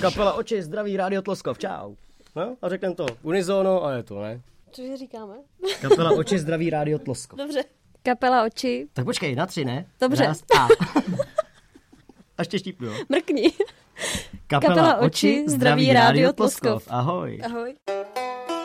Kapela Oči, zdraví Rádio Tloskov, čau. No a řekneme to unizono a je to, ne? Cože říkáme? Kapela Oči, zdraví Rádio Tloskov. Dobře. Kapela Oči. Tak počkej, na 3, ne? Dobře. Raz, a ještě štípnu, jo? Mrkni. Kapela Oči, zdraví Rádio Tloskov. Ahoj. Ahoj.